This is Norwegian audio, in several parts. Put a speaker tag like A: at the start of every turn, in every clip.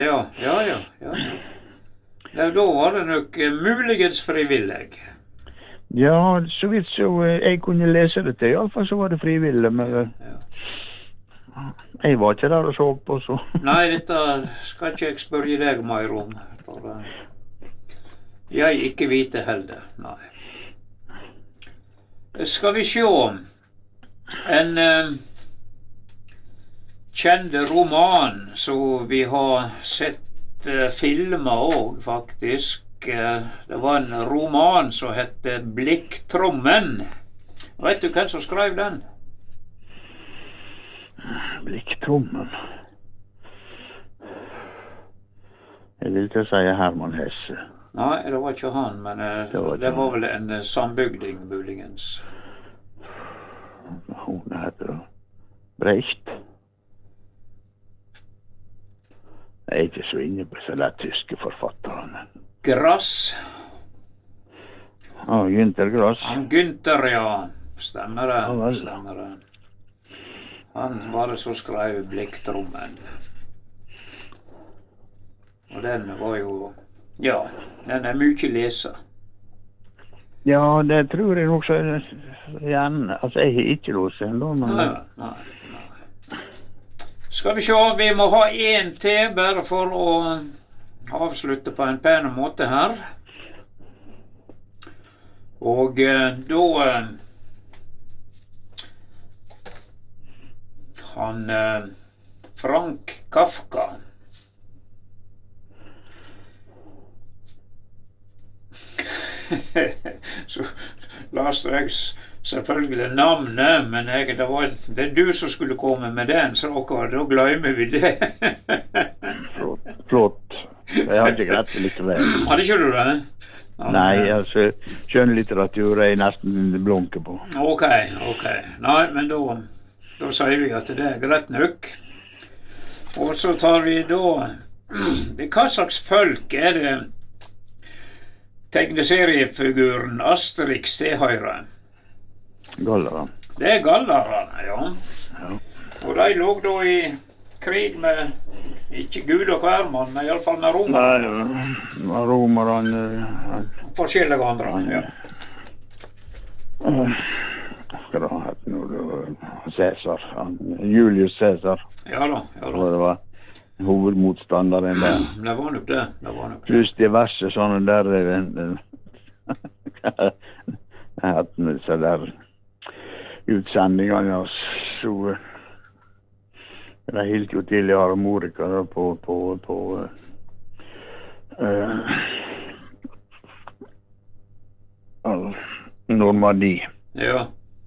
A: Ja, ja, ja, ja. Ja, da var det nok muligens frivillig.
B: Ja, så vidt så jeg kunne lese det til, i alle fall så var det frivillig, men
A: Ja.
B: jeg var ikke der og så på, så.
A: Nei, dette skal ikke jeg spørre deg mer om, for jeg ikke vite heller, nei. Skal vi se, en kjent roman, så vi har sett filmer også, faktisk. Det var en roman som hette Blikktrommen. Vet du hvem som skrev den?
B: Blikktrommen. Jeg vil ikke si Herman Hesse.
A: Nei, det var ikke han, men det var vel en sambygding, muligens.
B: Hun heter Brecht. Jeg er ikke så inne på så der tyske forfatterne.
A: Grass.
B: Günther Grass.
A: Günther, ja. Stemmer det.
B: Ja, vel.
A: Stemmer det. Han var det som skrev Blikktrommen. Og den var jo, ja, den er mye lesa.
B: Ja, det tror jeg nok så gjerne. Altså, jeg har ikke låst den da, men...
A: Nei. Skal vi se, vi må ha en til, bare for å avslutte på en pen måte her. Og da han Frank Kafka så leste jeg selvfølgelig navnet, men det er du som skulle komme med den saken, da glemmer vi det.
B: Flott. Jeg har ikke greit det likevel.
A: Hadde ikke du det?
B: Nei, altså, skjønnlitteratur er jeg nesten blunker på.
A: Ok. Nei, men da sier vi at det er greit nok. Og så tar vi da, hva slags folk er det tegneseriefiguren Asterix tilhører?
B: Gallere.
A: Det er gallerne, ja. Og de lå da i krig med, ikke Gud og hvermann, men i alle fall med romerne.
B: Nei, romerne...
A: Forskjellige andre, ja.
B: Hva da heter det? Cæsar. Julius Cæsar.
A: Ja da.
B: Det var hovedmotstanderen der.
A: Det var nok det.
B: Pluss diverse sånne der... Jeg hadde med så der utsendingene, så... Det hilt jo til i Armorika på Normandie.
A: Ja.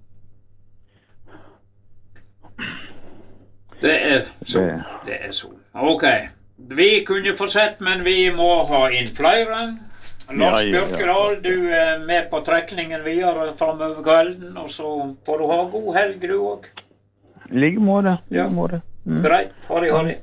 A: Det er så. Ok. Vi kunne fortsett, men vi må ha inn flere. Lars Bjørkedal, du er med på trekningen videre fremover kvelden, og så får du ha god helg, du også.
B: Like måte.
A: Greit, ha det.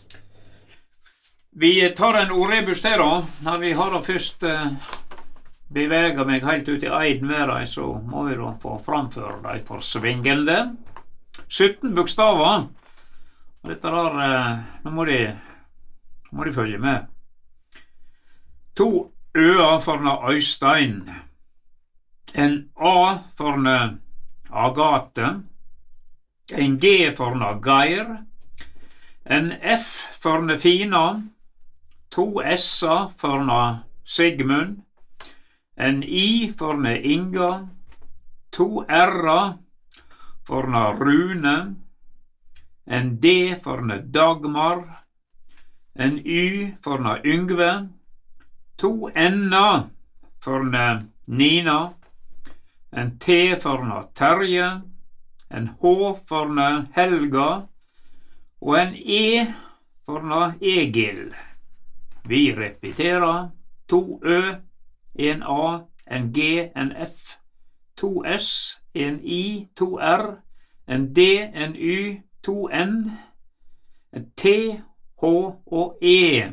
A: Vi tar en ordrebus til da. Når vi har da først beveget meg helt ut i eiden med deg, så må vi da få framføre deg for svingende. 17 bokstaver. Og dette der, nå må de følge med. 2 øer for Øystein. En A for Agathe. En G for Geir. En F for Fina. 2 S-er for Sigmund. En I for Inga. 2 R-er for Rune. En D for Dagmar. En Y for Yngve. 2 N-er for Nina. En T for Terje. En H for Helga. Og en E for Egil. Vi repeterer. 2 Ø, en A, en G, en F, 2 S, en I, 2 R, en D, en Y, 2 N, en T, H og E.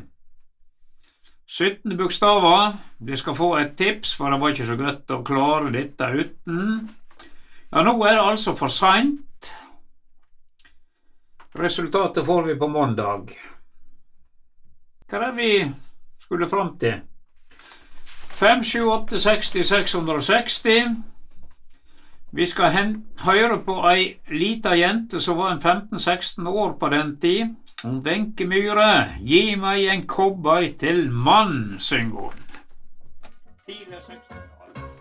A: 17 bokstaver. Vi skal få et tips, for det var ikke så godt å klare dette uten. Ja, nå er det altså for sent. Resultatet får vi på mandag. Hva er det vi skulle fram til? 5, 7, 8, 60, 660. Vi skal høre på ei lita jente som var en 15-16 år på den tid. Wenche Myhre, gi meg en cowboy til mann, synger hun. 4, 6.